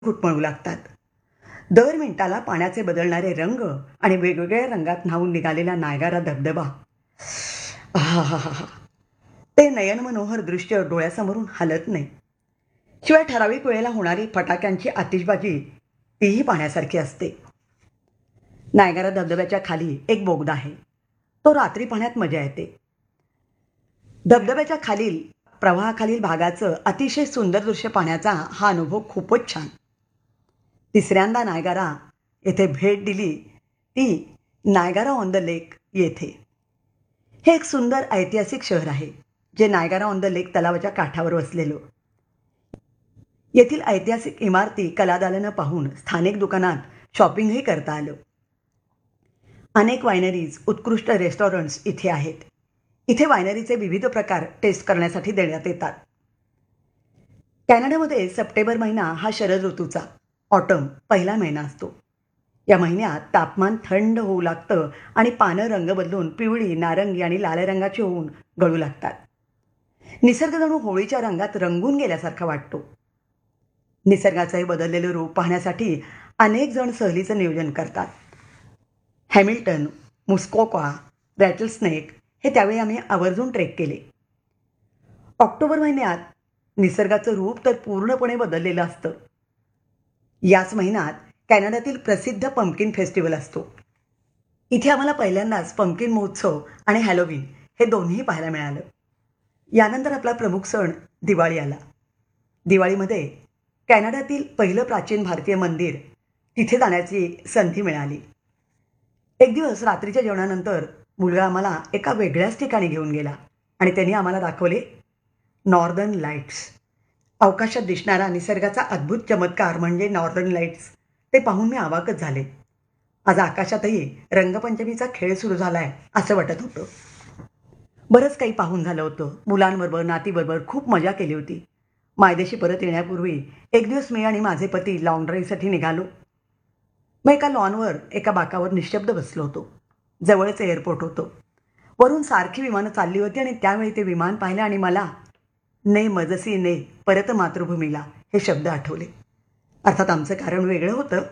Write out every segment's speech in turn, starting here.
घुटमळू लागतात. दर मिनिटाला पाण्याचे बदलणारे रंग आणि वेगवेगळ्या रंगात न्हावून निघालेला नायगारा धबधबा. आहाहाहा! ते नयनमनोहर दृश्य डोळ्यासमोरून हलत नाही. शिवाय ठराविक वेळेला होणारी फटाक्यांची आतिषबाजी तीही पाहण्यासारखी असते. नायगारा धबधब्याच्या खाली एक बोगदा आहे. तो रात्री पाहण्यात मजा येते. धबधब्याच्या खालील प्रवाहाखालील भागाचं अतिशय सुंदर दृश्य पाहण्याचा हा अनुभव खूपच छान. तिसऱ्यांदा नायगारा येथे भेट दिली ती नायगारा ऑन द लेक येथे. हे एक सुंदर ऐतिहासिक शहर आहे जे नायगारा ऑन द लेक तलावाच्या काठावर वसलेलं. येथील ऐतिहासिक इमारती कलादालनं पाहून स्थानिक दुकानात शॉपिंगही करता आलं. अनेक वायनरीज, उत्कृष्ट रेस्टॉरंट्स इथे आहेत. इथे वायनरीचे विविध प्रकार टेस्ट करण्यासाठी देण्यात येतात. कॅनडामध्ये सप्टेंबर महिना हा शरद ऋतूचा ऑटम पहिला महिना असतो. या महिन्यात तापमान थंड होऊ लागतं आणि पानं रंग बदलून पिवळी, नारंगी आणि लाल रंगाची होऊन गळू लागतात. निसर्ग जणू होळीच्या रंगात रंगून गेल्यासारखा वाटतो. निसर्गाचं हे बदललेलं रूप पाहण्यासाठी अनेक जण सहलीचं नियोजन करतात. हॅमिल्टन, मुस्कोका, रॅटलस्नेक हे त्यावेळी आम्ही आवर्जून ट्रेक केले. ऑक्टोबर महिन्यात निसर्गाचं रूप तर पूर्णपणे बदललेलं असतं. याच महिन्यात कॅनडातील प्रसिद्ध पंपकिन फेस्टिवल असतो. इथे आम्हाला पहिल्यांदाच पंपकिन महोत्सव आणि हॅलोवीन हे दोन्ही पाहायला मिळालं. यानंतर आपला प्रमुख सण दिवाळी आला. दिवाळीमध्ये कॅनडातील पहिलं प्राचीन भारतीय मंदिर तिथे जाण्याची संधी मिळाली. एक दिवस रात्रीच्या जेवणानंतर मुलगा आम्हाला एका वेगळ्याच ठिकाणी घेऊन गेला आणि त्यांनी आम्हाला दाखवले नॉर्दर्न लाईट्स. अवकाशात दिसणारा निसर्गाचा अद्भुत चमत्कार म्हणजे नॉर्दर्न लाईट्स. ते पाहून मी अवाकच झाले. आज आकाशातही रंगपंचमीचा खेळ सुरू झालाय असं वाटत होतं. बरंच काही पाहून झालं होतं. मुलांबरोबर, नातीबरोबर खूप मजा केली होती. मायदेशी परत येण्यापूर्वी एक दिवस मी आणि माझे पती लॉंग ड्राईव्हसाठी निघालो. मग एका लॉनवर एका बाकावर निशब्द बसलो होतो. जवळच एअरपोर्ट होतं. वरून सारखी विमानं चालली होती आणि त्यावेळी ते विमान पाहिलं आणि मला ने मजसी ने परत मातृभूमीला हे शब्द आठवले. अर्थात आमचं कारण वेगळं होतं.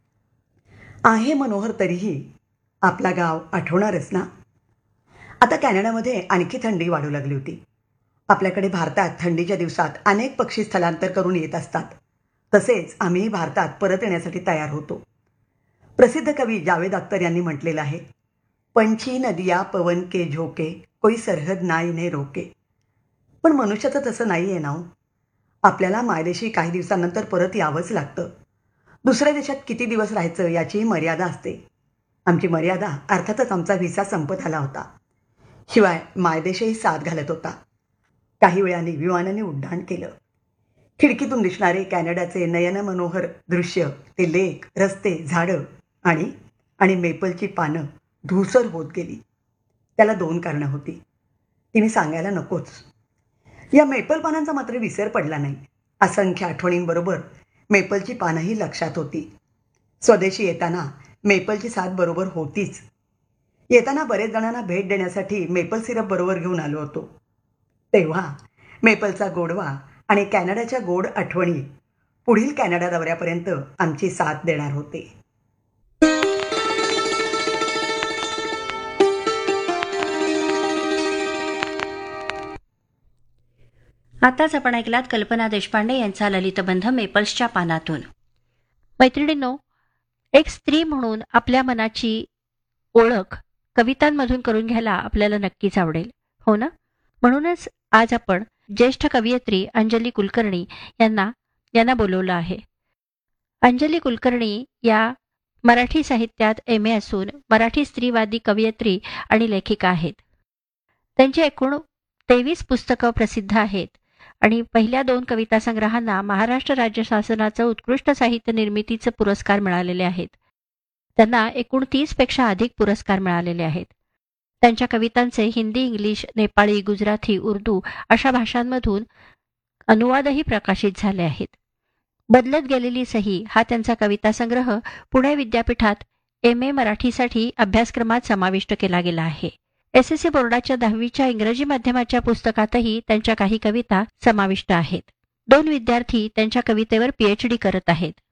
आहे मनोहर तरीही आपला गाव आठवणारच ना. आता कॅनडामध्ये आणखी थंडी वाढू लागली होती. आपल्याकडे भारतात थंडीच्या दिवसात अनेक पक्षी स्थलांतर करून येत असतात. तसेच आम्हीही भारतात परत येण्यासाठी तयार होतो. प्रसिद्ध कवी जावेद अख्तर यांनी म्हटलेलं आहे, पंछी नदिया पवन के झोके कोई सरहद नाई ने रोके. पण मनुष्याचं तसं नाही आहे ना हो. आपल्याला मायदेशी काही दिवसांनंतर परत यावंच लागतं. दुसऱ्या देशात किती दिवस राहायचं याचीही मर्यादा असते. आमची मर्यादा अर्थातच आमचा व्हिसा संपत आला होता. शिवाय मायदेशही साथ घालत होता. काही वेळाने विमानाने उड्डाण केलं. खिडकीतून दिसणारे कॅनडाचे नयनमनोहर दृश्य, ते लेक, रस्ते, झाडं आणि मेपलची पानं धूसर होत गेली. त्याला 2 कारणं होती. ती मी सांगायला नकोच. या मेपल पानांचा मात्र विसर पडला नाही. असंख्य आठवणींबरोबर मेपलची पानंही लक्षात होती. स्वदेशी येताना मेपलची साथ बरोबर होतीच. येताना बरेच जणांना भेट देण्यासाठी मेपल सिरप बरोबर घेऊन आलो होतो. तेव्हा मेपलचा गोडवा आणि कॅनडाच्या गोड आठवणी पुढील कॅनडा दौऱ्यापर्यंत आमची साथ देणार होते. आताच आपण ऐकलात कल्पना देशपांडे यांचा ललितबंध मेपल्सच्या पानातून. मैत्रिणींनो, एक स्त्री म्हणून आपल्या मनाची ओळख कवितांमधून करून घ्यायला आपल्याला नक्कीच आवडेल, हो ना? म्हणूनच आज आपण ज्येष्ठ कवयित्री अंजली कुलकर्णी यांना बोलवलं आहे. अंजली कुलकर्णी या मराठी साहित्यात MA असून मराठी स्त्रीवादी कवयित्री आणि लेखिका आहेत. त्यांची एकूण 23 पुस्तकं प्रसिद्ध आहेत आणि पहिल्या 2 कविता संग्रहांना महाराष्ट्र राज्य शासनाचं उत्कृष्ट साहित्य निर्मितीचे पुरस्कार मिळालेले आहेत. त्यांना एकूण 30 पेक्षा अधिक पुरस्कार मिळालेले आहेत. त्यांच्या कवितांचे हिंदी, इंग्लिश, नेपाळी, गुजराती, उर्दू अशा भाषांमधून अनुवादही प्रकाशित झाले आहेत. बदलत गेलेली सही हा त्यांचा कविता संग्रह पुणे विद्यापीठात MA मराठीसाठी अभ्यासक्रमात समाविष्ट केला गेला आहे. SSC बोर्डाच्या 10वीच्या इंग्रजी माध्यमाच्या पुस्तकातही त्यांच्या काही कविता समाविष्ट आहेत. 2 विद्यार्थी त्यांच्या कवितेवर PhD करत आहेत.